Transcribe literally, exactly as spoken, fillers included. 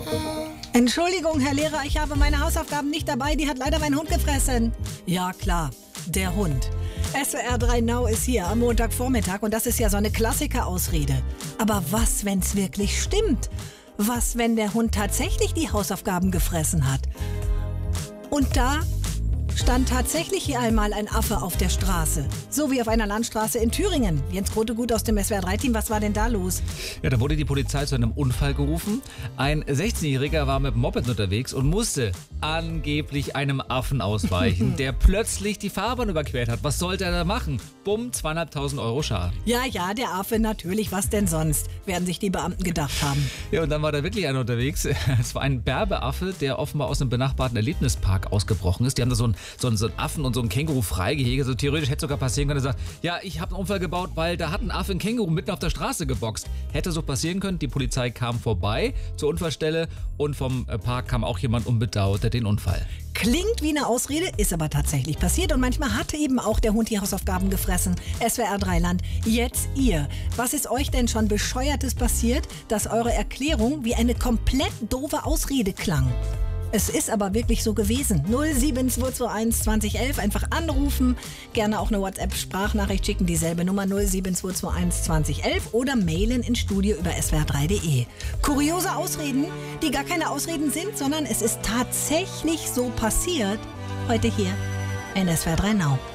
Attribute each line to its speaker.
Speaker 1: Entschuldigung, Herr Lehrer, ich habe meine Hausaufgaben nicht dabei. Die hat leider mein Hund gefressen. Ja, klar, der Hund. S W R drei Now ist hier am Montagvormittag und das ist ja so eine Klassiker-Ausrede. Aber was, wenn's wirklich stimmt? Was, wenn der Hund tatsächlich die Hausaufgaben gefressen hat? Und da stand tatsächlich hier einmal ein Affe auf der Straße. So wie auf einer Landstraße in Thüringen. Jens Grotegut aus dem S W R drei Team, was war denn da los?
Speaker 2: Ja, da wurde die Polizei zu einem Unfall gerufen. Ein sechzehnjähriger war mit dem Moped unterwegs und musste angeblich einem Affen ausweichen, der plötzlich die Fahrbahn überquert hat. Was sollte er da machen? Bumm, zweieinhalbtausend Euro Schaden.
Speaker 1: Ja, ja, der Affe natürlich. Was denn sonst? Werden sich die Beamten gedacht haben.
Speaker 2: Ja, und dann war da wirklich einer unterwegs. Es war ein Berbeaffe, der offenbar aus einem benachbarten Erlebnispark ausgebrochen ist. Die haben da so einen so einen, so einen Affen und so einen Känguru freigehege. So theoretisch hätte sogar passieren können, er sagt, ja, ich habe einen Unfall gebaut, weil da hat ein Affe einen Känguru mitten auf der Straße geboxt. Hätte so passieren können. Die Polizei kam vorbei zur Unfallstelle und vom Park kam auch jemand und bedauerte den Unfall.
Speaker 1: Klingt wie eine Ausrede, ist aber tatsächlich passiert. Und manchmal hatte eben auch der Hund die Hausaufgaben gefressen. S W R drei Land, jetzt ihr. Was ist euch denn schon Bescheuertes passiert, dass eure Erklärung wie eine komplett doofe Ausrede klang? Es ist aber wirklich so gewesen. null sieben zwei zwei eins zwanzig elf, einfach anrufen. Gerne auch eine WhatsApp-Sprachnachricht schicken, dieselbe Nummer null sieben zwei zwei eins zwanzig elf oder mailen ins Studio über S W R drei punkt de. Kuriose Ausreden, die gar keine Ausreden sind, sondern es ist tatsächlich so passiert. Heute hier in S W R drei Now.